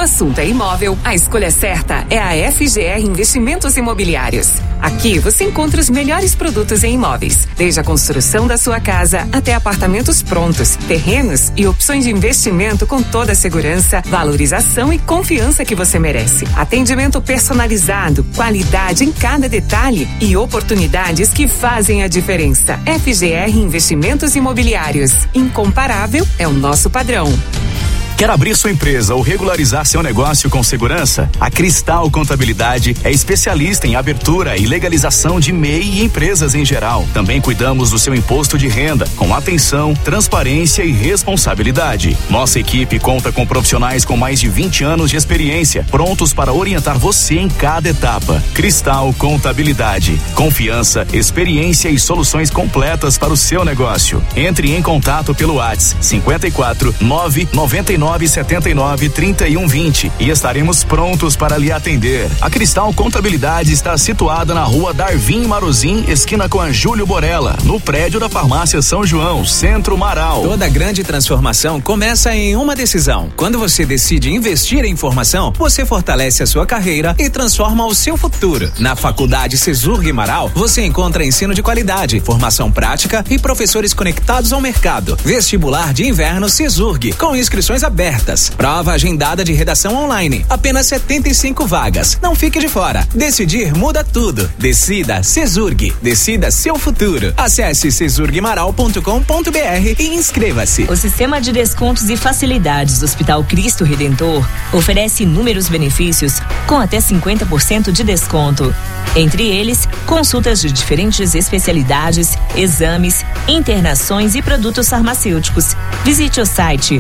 assunto é imóvel, a escolha certa é a FGR Investimentos Imobiliários. Aqui você encontra os melhores produtos em imóveis, desde a construção da sua casa até apartamentos prontos, terrenos e opções de investimento com toda a segurança, valorização e confiança que você merece. Atendimento personalizado, qualidade em cada detalhe e oportunidades que fazem a diferença. FGR Investimentos Imobiliários. Incomparável é o nosso padrão. Quer abrir sua empresa ou regularizar seu negócio com segurança? A Cristal Contabilidade é especialista em abertura e legalização de MEI e empresas em geral. Também cuidamos do seu imposto de renda, com atenção, transparência e responsabilidade. Nossa equipe conta com profissionais com mais de 20 anos de experiência, prontos para orientar você em cada etapa. Cristal Contabilidade. Confiança, experiência e soluções completas para o seu negócio. Entre em contato pelo WhatsApp 54 999 79 31 20 e estaremos prontos para lhe atender. A Cristal Contabilidade está situada na rua Darvin Marozin, esquina com a Júlio Borella, no prédio da Farmácia São João, Centro Marau. Toda grande transformação começa em uma decisão. Quando você decide investir em formação, você fortalece a sua carreira e transforma o seu futuro. Na Faculdade Cesurg Marau, você encontra ensino de qualidade, formação prática e professores conectados ao mercado. Vestibular de inverno Cesurg, com inscrições abertas. Prova agendada de redação online. Apenas 75 vagas. Não fique de fora. Decidir muda tudo. Decida Cesurg. Decida seu futuro. Acesse cesurgmaral.com.br e inscreva-se. O sistema de descontos e facilidades do Hospital Cristo Redentor oferece inúmeros benefícios com até 50% de desconto. Entre eles, consultas de diferentes especialidades, exames, internações e produtos farmacêuticos. Visite o site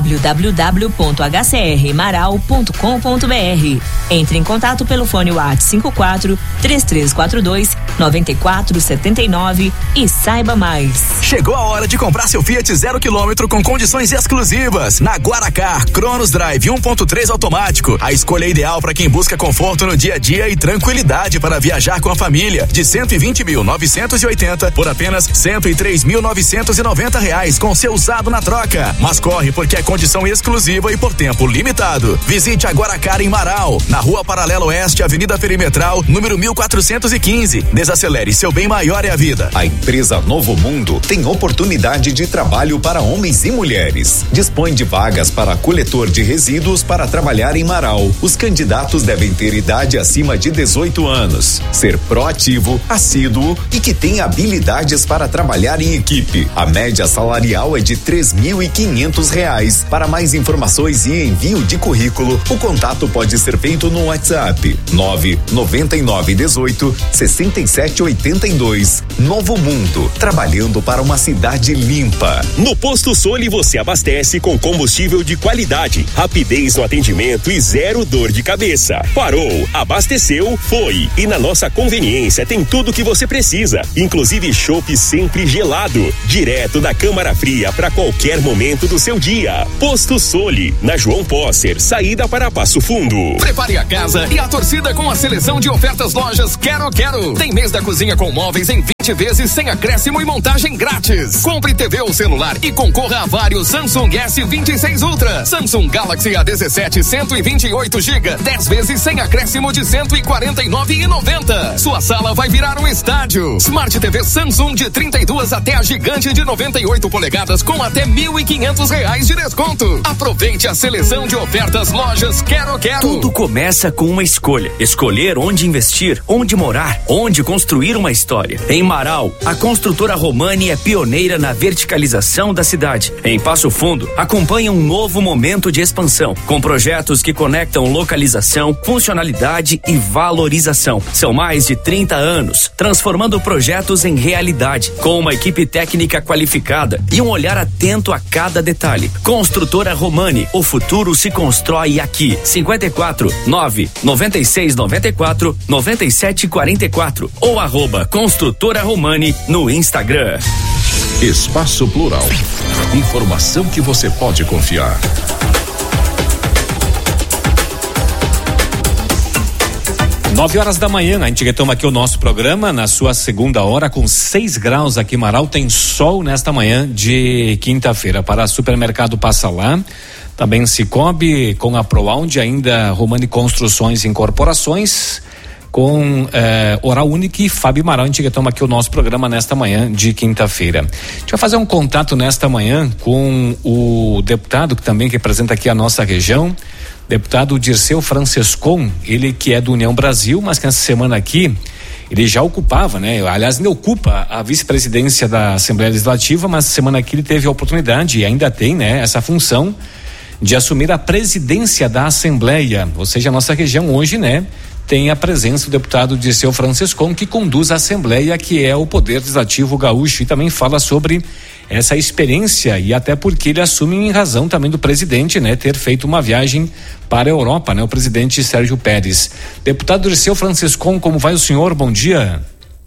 www.hcrmaral.com.br. Entre em contato pelo fone WhatsApp 54 3342 9479 e saiba mais. Chegou a hora de comprar seu Fiat 0 km com condições exclusivas. Na Guaracar Cronos Drive 1.3 automático. A escolha ideal para quem busca conforto no dia a dia e tranquilidade para viajar com a família. De 120.980 por apenas R$103.990 com seu usado na troca. Mas corre porque é condição exclusiva e por tempo limitado. Visite a Guaracar em Marau, na Rua Paralela Oeste, Avenida Perimetral, número 1415. Desacelere, seu bem maior é a vida. A empresa Novo Mundo tem oportunidade de trabalho para homens e mulheres. Dispõe de vagas para coletor de resíduos para trabalhar em Marau. Os candidatos devem ter idade acima de 18 anos, ser proativo, assíduo e que tenha habilidades para trabalhar em equipe. A média salarial é de R$3.500. Para mais informações e envio de currículo, o contato pode ser feito no WhatsApp 99918 6782. Novo Mundo, trabalhando para uma cidade limpa. No Posto Soli você abastece com combustível de qualidade, rapidez no atendimento e zero dor de cabeça. Parou, abasteceu, foi. E na nossa conveniência tem tudo que você precisa, inclusive chopp sempre gelado, direto da câmara fria para qualquer momento do seu dia. Posto Soli, na João Posser, saída para Passo Fundo. Prepare a casa e a torcida com a seleção de ofertas lojas Quero Quero. Tem mês da cozinha com móveis em 20 vezes sem acréscimo e montagem grátis. Compre TV ou celular e concorra a vários Samsung S26 Ultra, Samsung Galaxy A17 128 GB, 10 vezes sem acréscimo de R$149,90. Sua sala vai virar um estádio. Smart TV Samsung de 32 até a gigante de 98 polegadas com até R$1.500 de desconto. Aproveite a seleção de ofertas lojas Quero Quero. Tudo começa com uma escolha. Escolher onde investir, onde morar, onde construir uma história. Em Marau, a construtora Romani é pioneira na verticalização da cidade. Em Passo Fundo, acompanha um novo momento de expansão, com projetos que conectam localização, funcionalidade e valorização. São mais de 30 anos, transformando projetos em realidade, com uma equipe técnica qualificada e um olhar atento a cada detalhe. Construtora Romani, o futuro se constrói aqui. 54 9 96 94 97 44 ou @Construtora Romani no Instagram. Espaço Plural. Informação que você pode confiar. 9 horas da manhã, a gente retoma aqui o nosso programa na sua segunda hora com 6 graus aqui em Marau. Tem sol nesta manhã de quinta-feira. Para Supermercado Passa Lá, também Cicobi, com a Proaund, ainda Romani Construções e Incorporações, com Oral Unique e Fábio Amaral. A gente retoma aqui o nosso programa nesta manhã de quinta-feira. A gente vai fazer um contato nesta manhã com o deputado que também representa aqui a nossa região, deputado Dirceu Francescon, ele que é do União Brasil, mas que essa semana aqui ele já ocupava, né? Aliás, ainda ocupa a vice-presidência da Assembleia Legislativa, mas semana aqui ele teve a oportunidade e ainda tem, né, essa função de assumir a presidência da Assembleia, ou seja, a nossa região hoje, né, tem a presença do deputado Dirceu Francescon, que conduz a Assembleia, que é o Poder Legislativo gaúcho, e também fala sobre essa experiência, e até porque ele assume em razão também do presidente, né, ter feito uma viagem para a Europa, né, o presidente Sérgio Pérez. Deputado Dirceu Francescon, como vai o senhor? Bom dia.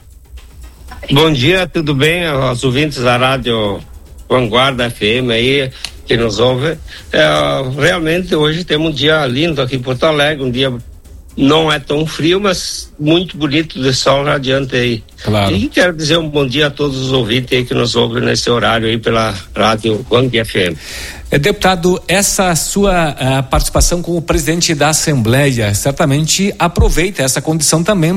Bom dia, tudo bem? Aos ouvintes da Rádio Vanguarda FM aí, que nos ouve. Realmente hoje temos um dia lindo aqui em Porto Alegre, um dia não é tão frio, mas muito bonito de sol radiante aí. Claro. E quero dizer um bom dia a todos os ouvintes aí que nos ouvem nesse horário aí pela Rádio Vanguarda FM. Deputado, essa sua participação como presidente da Assembleia certamente aproveita essa condição também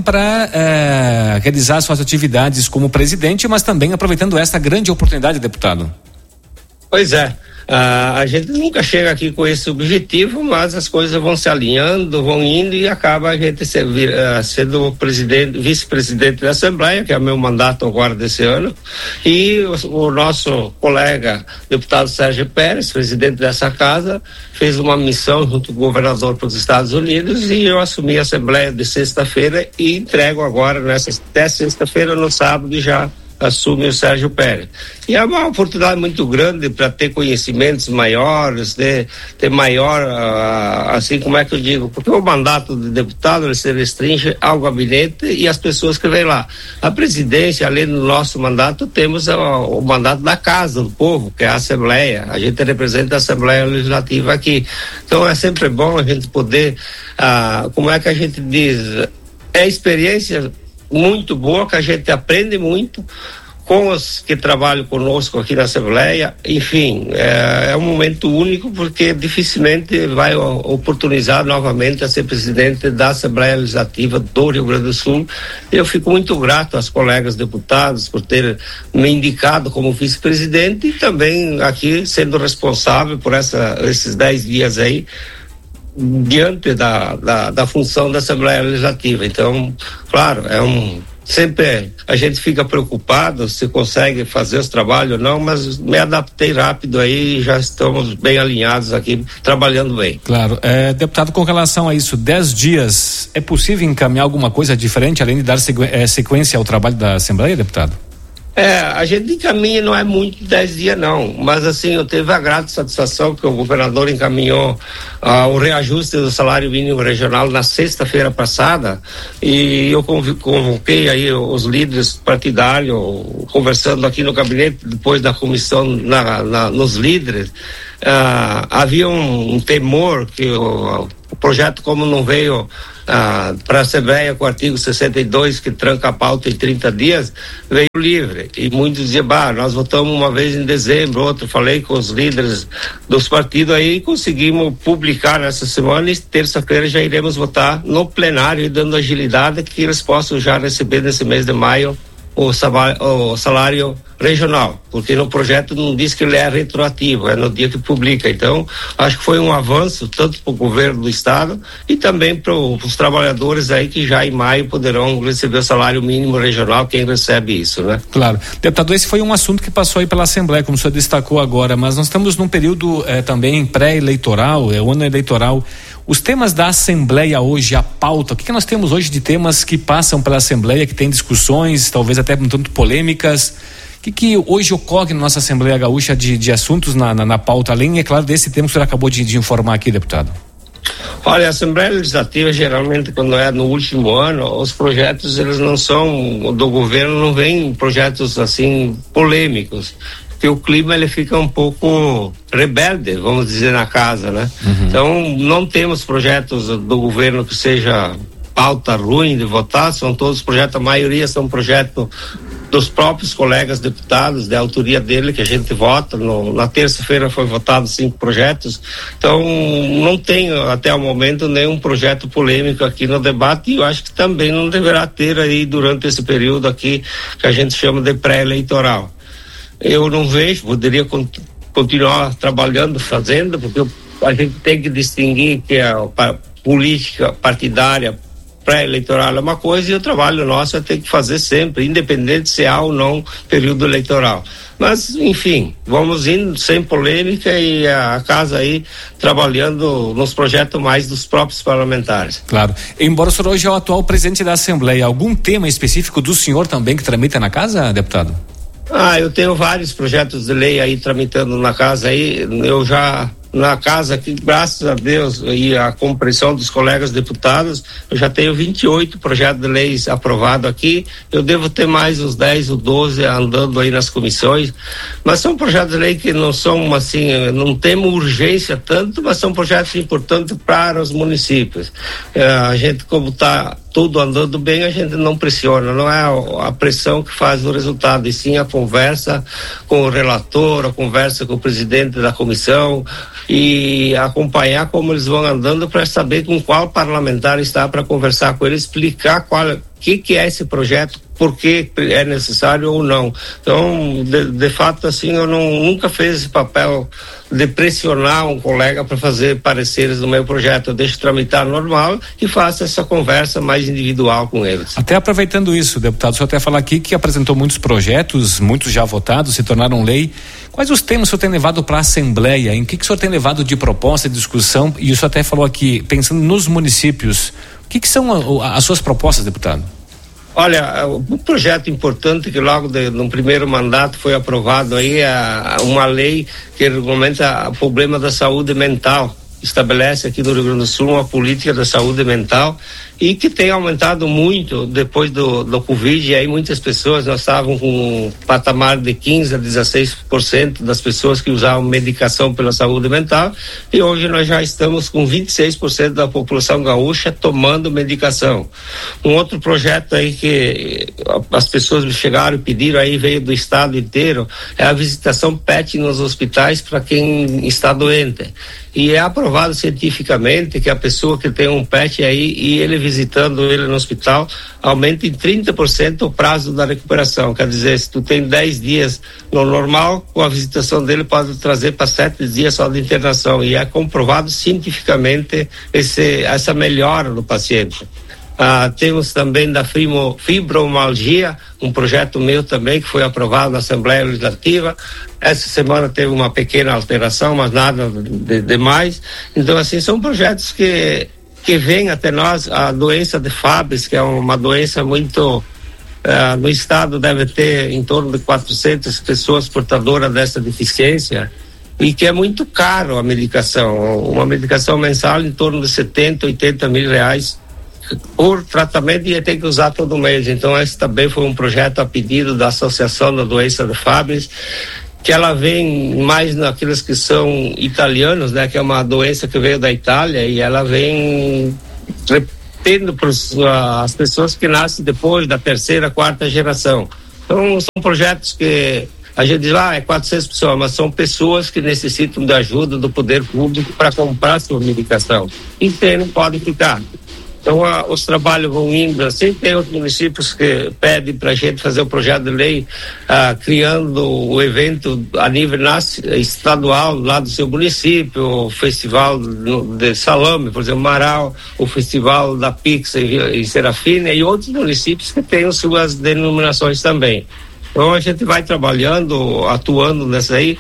para realizar suas atividades como presidente, mas também aproveitando essa grande oportunidade, deputado. Pois é. A gente nunca chega aqui com esse objetivo, mas as coisas vão se alinhando, vão indo e acaba a gente sendo vice-presidente da Assembleia, que é o meu mandato agora desse ano, e o nosso colega deputado Sérgio Pérez, presidente dessa casa, fez uma missão junto com o governador para os Estados Unidos e eu assumi a Assembleia de sexta-feira e entrego agora até sexta-feira, no sábado, já assume o Sérgio Pérez. E é uma oportunidade muito grande para ter conhecimentos maiores, ter maior, assim, como é que eu digo, porque o mandato de deputado ele se restringe ao gabinete e às pessoas que vêm lá. A presidência, além do nosso mandato, temos o mandato da Casa do Povo, que é a Assembleia. A gente representa a Assembleia Legislativa aqui. Então é sempre bom a gente poder, como é que a gente diz, é experiência muito boa, que a gente aprende muito com os que trabalham conosco aqui na Assembleia. Enfim, é um momento único, porque dificilmente vai oportunizar novamente a ser presidente da Assembleia Legislativa do Rio Grande do Sul. Eu fico muito grato aos colegas deputados por ter me indicado como vice-presidente e também aqui sendo responsável por esses 10 dias aí diante da função da Assembleia Legislativa. Então, claro, sempre a gente fica preocupado se consegue fazer os trabalhos ou não, mas me adaptei rápido aí e já estamos bem alinhados aqui, trabalhando bem. Claro. Deputado, com relação a isso, 10 dias, é possível encaminhar alguma coisa diferente, além de dar sequência ao trabalho da Assembleia, deputado? A gente encaminha, não é muito 10 dias não, mas assim, eu tive a grata satisfação que o governador encaminhou o reajuste do salário mínimo regional na sexta-feira passada, e eu convoquei aí os líderes partidários, conversando aqui no gabinete, depois da comissão nos líderes. Havia um temor que o projeto, como não veio para a Assembleia com o artigo 62, que tranca a pauta em 30 dias, veio livre. E muitos diziam, nós votamos uma vez em dezembro, outro, falei com os líderes dos partidos aí e conseguimos publicar nessa semana, e terça-feira já iremos votar no plenário, dando agilidade que eles possam já receber nesse mês de maio o salário regional, porque no projeto não diz que ele é retroativo, é no dia que publica. Então, acho que foi um avanço tanto para o governo do estado e também para os trabalhadores aí que já em maio poderão receber o salário mínimo regional, quem recebe isso, né? Claro. Deputado, esse foi um assunto que passou aí pela Assembleia, como o senhor destacou agora, mas nós estamos num período também pré-eleitoral, o ano eleitoral. Os temas da Assembleia hoje, a pauta, o que nós temos hoje de temas que passam pela Assembleia, que tem discussões, talvez até um tanto polêmicas? O que hoje ocorre na nossa Assembleia Gaúcha de assuntos na pauta, além, é claro, desse tema que o senhor acabou de informar aqui, deputado? Olha, a Assembleia Legislativa, geralmente, quando é no último ano, os projetos, eles não são, do governo, não vêm projetos, assim, polêmicos. Porque o clima, ele fica um pouco rebelde, vamos dizer, na casa, né? Uhum. Então, não temos projetos do governo que seja pauta ruim de votar, são todos projetos, a maioria são projetos dos próprios colegas deputados, da autoria dele, que a gente vota. Na terça-feira foi votado 5 projetos, então não tem até o momento nenhum projeto polêmico aqui no debate, e eu acho que também não deverá ter aí durante esse período aqui que a gente chama de pré-eleitoral. Eu não vejo, poderia continuar trabalhando, fazendo, porque a gente tem que distinguir que a política partidária pré-eleitoral é uma coisa e o trabalho nosso é ter que fazer sempre, independente se há ou não período eleitoral. Mas, enfim, vamos indo sem polêmica e a casa aí trabalhando nos projetos mais dos próprios parlamentares. Claro. Embora o senhor hoje é o atual presidente da Assembleia, algum tema específico do senhor também que tramita na casa, deputado? Eu tenho vários projetos de lei aí tramitando na casa aí, na casa aqui, graças a Deus e a compreensão dos colegas deputados, eu já tenho 28 projetos de leis aprovados aqui. Eu devo ter mais uns 10 ou 12 andando aí nas comissões, mas são projetos de lei que não são assim, não temos urgência tanto, mas são projetos importantes para os municípios. A gente, como está tudo andando bem, a gente não pressiona, não é a pressão que faz o resultado, e sim a conversa com o relator, a conversa com o presidente da comissão, e acompanhar como eles vão andando para saber com qual parlamentar está para conversar com ele, explicar o que é esse projeto, por que é necessário ou não. Então, de fato, assim, eu nunca fiz esse papel de pressionar um colega para fazer pareceres no meu projeto. Eu deixo tramitar normal e faço essa conversa mais individual com eles. Até aproveitando isso, deputado, o senhor até falar aqui que apresentou muitos projetos, muitos já votados, se tornaram lei. Quais os temas o senhor tem levado para a Assembleia? Em que o senhor tem levado de proposta, de discussão? E o senhor até falou aqui, pensando nos municípios, o que são as suas propostas, deputado? Olha, um projeto importante que logo no primeiro mandato foi aprovado aí uma lei que regulamenta o problema da saúde mental. Estabelece aqui no Rio Grande do Sul uma política da saúde mental e que tem aumentado muito depois do Covid. E aí muitas pessoas, nós estávamos com um patamar de 15% a 16% das pessoas que usavam medicação pela saúde mental, e hoje nós já estamos com 26% da população gaúcha tomando medicação. Um outro projeto aí que as pessoas me chegaram e pediram, aí veio do estado inteiro, é a visitação PET nos hospitais para quem está doente. E é aprovado cientificamente que a pessoa que tem um PET aí e ele visitando ele no hospital, aumenta em 30% o prazo da recuperação. Quer dizer, se tu tem 10 dias no normal, com a visitação dele pode trazer para 7 dias só de internação. E é comprovado cientificamente essa melhora do paciente. Temos também da fibromialgia, um projeto meu também que foi aprovado na Assembleia Legislativa. Essa semana teve uma pequena alteração, mas nada demais. Então, assim, são projetos que vêm até nós. A doença de Fabry, que é uma doença muito... no estado deve ter em torno de 400 pessoas portadoras dessa deficiência, e que é muito caro a medicação. Uma medicação mensal em torno de 70, 80 mil reais por tratamento, e tem que usar todo mês. Então esse também foi um projeto a pedido da Associação da Doença de Fabry, que ela vem mais naqueles que são italianos, né, que é uma doença que veio da Itália, e ela vem tendo para as pessoas que nascem depois da terceira, quarta geração. Então são projetos que a gente diz, é 400 pessoas, mas são pessoas que necessitam da ajuda do poder público para comprar sua medicação. E não podem ficar. Então, os trabalhos vão indo assim. Tem outros municípios que pedem para a gente fazer o projeto de lei, criando o evento a nível estadual lá do seu município, o festival de salame, por exemplo, Marau, o festival da pizza em Serafina, e outros municípios que têm suas denominações também. Então a gente vai trabalhando, atuando nessa aí,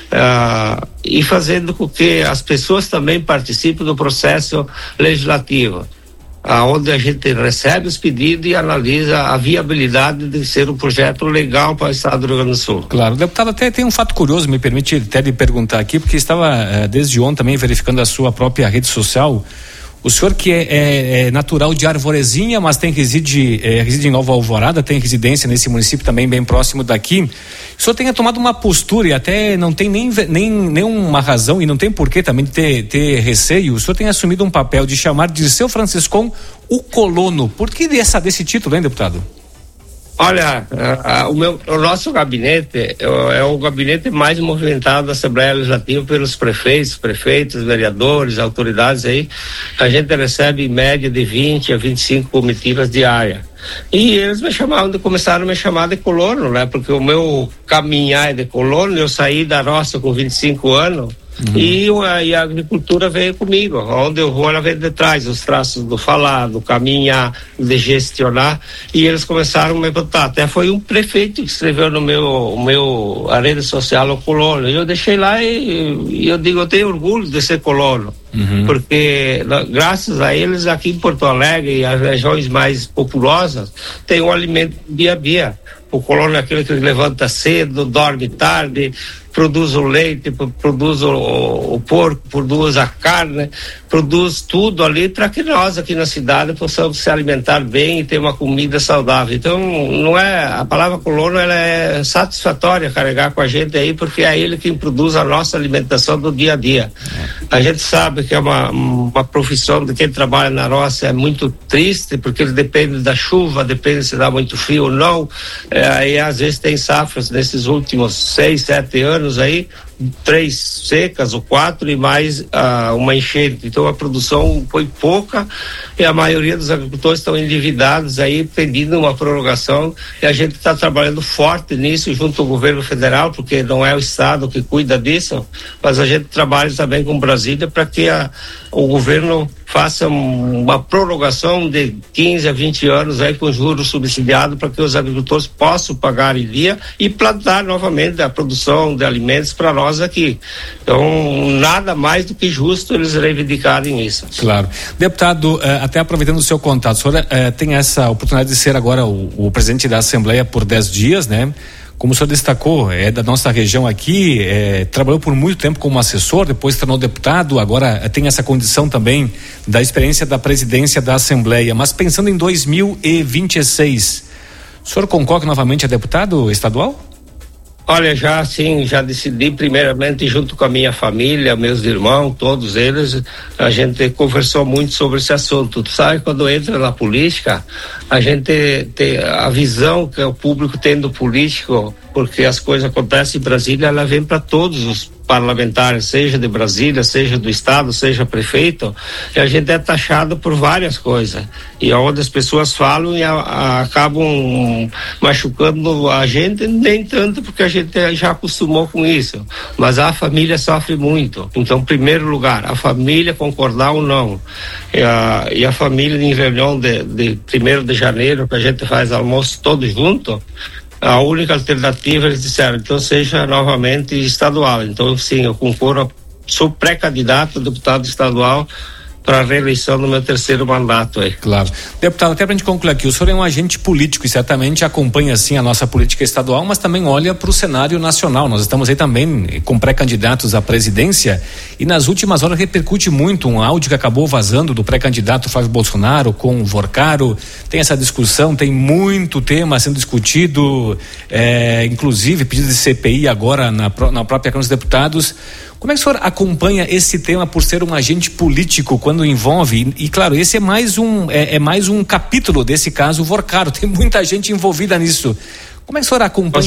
e fazendo com que as pessoas também participem do processo legislativo, onde a gente recebe os pedidos e analisa a viabilidade de ser um projeto legal para o estado do Rio Grande do Sul. Claro, deputado, até tem um fato curioso, me permite até lhe perguntar aqui, porque estava desde ontem também verificando a sua própria rede social. O senhor que é natural de Arvorezinha, mas reside em Nova Alvorada, tem residência nesse município também bem próximo daqui. O senhor tenha tomado uma postura, e até não tem nem uma razão, e não tem porquê também de ter receio. O senhor tem assumido um papel de chamar de Seu Franciscão o colono. Por que desse título, hein, deputado? Olha, o nosso gabinete é o gabinete mais movimentado da Assembleia Legislativa pelos prefeitos, vereadores, autoridades aí. A gente recebe em média de 20 a 25 comitivas diárias. E eles começaram a me chamar de colono, né? Porque o meu caminhar é de colono, eu saí da roça com 25 anos. E a agricultura veio comigo, onde eu vou ela vem de trás, os traços do falar, do caminhar, de gestionar, e eles começaram a me botar, até foi um prefeito que escreveu no a rede social o colono, e eu deixei lá e eu digo, eu tenho orgulho de ser colono, porque graças a eles aqui em Porto Alegre e as regiões mais populosas tem um alimento dia a dia. O colono é aquele que levanta cedo, dorme tarde, produz o leite, produz o porco, produz a carne, produz tudo ali para que nós aqui na cidade possamos se alimentar bem e ter uma comida saudável. Então, não é, a palavra colono, ela é satisfatória carregar com a gente aí, porque é ele quem produz a nossa alimentação do dia a dia. A gente sabe que é uma profissão de quem trabalha na roça é muito triste, porque ele depende da chuva, depende se dá muito frio ou não, aí às vezes tem safras nesses últimos 6, 7 anos aí, 3 secas ou 4 e mais uma enchente. Então a produção foi pouca e a maioria dos agricultores estão endividados aí pedindo uma prorrogação, e a gente está trabalhando forte nisso junto ao governo federal, porque não é o estado que cuida disso, mas a gente trabalha também com Brasília para que o governo faça uma prorrogação de 15 a 20 anos aí com juros subsidiados para que os agricultores possam pagar em dia e plantar novamente a produção de alimentos para nós aqui. Então, nada mais do que justo eles reivindicarem isso. Claro. Deputado, até aproveitando o seu contato, o senhor tem essa oportunidade de ser agora o presidente da Assembleia por 10 dias, né? Como o senhor destacou, é da nossa região aqui, trabalhou por muito tempo como assessor, depois se tornou deputado, agora tem essa condição também da experiência da presidência da Assembleia. Mas pensando em 2026, o senhor concorre novamente a deputado estadual? Olha, já decidi primeiramente junto com a minha família, meus irmãos, todos eles, a gente conversou muito sobre esse assunto. Tu sabe, quando entra na política, a gente tem a visão que o público tem do político, porque as coisas acontecem em Brasília, ela vem para todos os parlamentares, seja de Brasília, seja do estado, seja prefeito, e a gente é taxado por várias coisas, e onde as pessoas falam e acabam machucando a gente, nem tanto, porque a gente já acostumou com isso, mas a família sofre muito. Então, em primeiro lugar, a família concordar ou não, e a família em reunião de 1º de janeiro, que a gente faz almoço todos juntos, a única alternativa, eles disseram, então seja novamente estadual. Então, sim, eu concorro, sou pré-candidato a deputado estadual para a reeleição no meu 3º mandato aí. Claro. Deputado, até para a gente concluir aqui, o senhor é um agente político e certamente acompanha sim a nossa política estadual, mas também olha para o cenário nacional. Nós estamos aí também com pré-candidatos à presidência e nas últimas horas repercute muito um áudio que acabou vazando do pré-candidato Flávio Bolsonaro com o Vorcaro. Tem essa discussão, tem muito tema sendo discutido, inclusive pedido de CPI agora na própria Câmara dos Deputados. Como é que o senhor acompanha esse tema por ser um agente político quando envolve, e claro, esse é mais um capítulo desse caso Vorcaro, tem muita gente envolvida nisso. Como é que o senhor acompanha